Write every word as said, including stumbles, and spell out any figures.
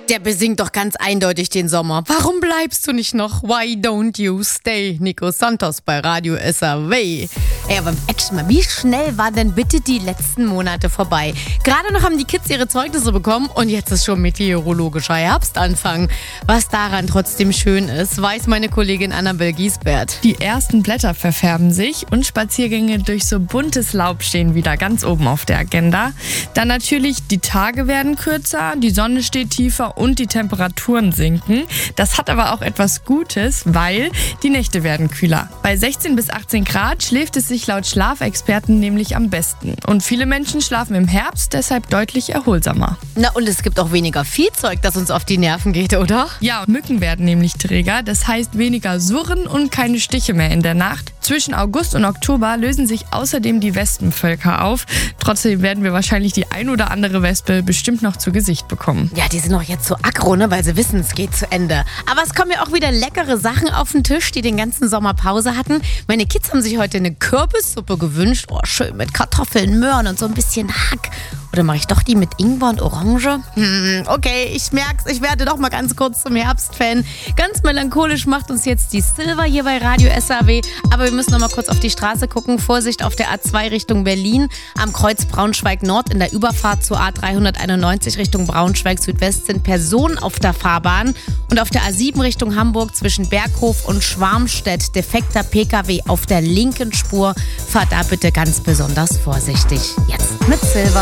Der besingt doch ganz eindeutig den Sommer. Warum bleibst du nicht noch? Why don't you stay? Nico Santos bei Radio S R W. Ey, aber echt mal, wie schnell waren denn bitte die letzten Monate vorbei? Gerade noch haben die Kids ihre Zeugnisse bekommen und jetzt ist schon meteorologischer Herbstanfang. Was daran trotzdem schön ist, weiß meine Kollegin Annabel Giesbert. Die ersten Blätter verfärben sich und Spaziergänge durch so buntes Laub stehen wieder ganz oben auf der Agenda. Dann natürlich, die Tage werden kürzer, die Sonne steht tiefer und die Temperaturen sinken. Das hat aber auch etwas Gutes, weil die Nächte werden kühler. Bei sechzehn bis achtzehn Grad schläft es sich laut Schlafexperten nämlich am besten. Und viele Menschen schlafen im Herbst deshalb deutlich erholsamer. Na, und es gibt auch weniger Viehzeug, das uns auf die Nerven geht, oder? Ja, Mücken werden nämlich träger. Das heißt weniger Surren und keine Stiche mehr in der Nacht. Zwischen August und Oktober lösen sich außerdem die Wespenvölker auf. Trotzdem werden wir wahrscheinlich die ein oder andere Wespe bestimmt noch zu Gesicht bekommen. Ja, die sind doch jetzt so aggro, ne, weil sie wissen, es geht zu Ende. Aber es kommen ja auch wieder leckere Sachen auf den Tisch, die den ganzen Sommer Pause hatten. Meine Kids haben sich heute eine Kürbissuppe gewünscht. Oh, schön mit Kartoffeln, Möhren und so ein bisschen Hack. Oder mache ich doch die mit Ingwer und Orange? Hm, okay, ich merk's, ich werde doch mal ganz kurz zum Herbstfan. Ganz melancholisch macht uns jetzt die Silver hier bei Radio S R W. Aber wir müssen noch mal kurz auf die Straße gucken. Vorsicht auf der A zwei Richtung Berlin. Am Kreuz Braunschweig-Nord in der Überfahrt zur A dreihunderteinundneunzig Richtung Braunschweig-Südwest sind Personen auf der Fahrbahn. Und auf der A sieben Richtung Hamburg zwischen Berghof und Schwarmstedt defekter P K W auf der linken Spur. Fahrt da bitte ganz besonders vorsichtig. Jetzt mit Silver.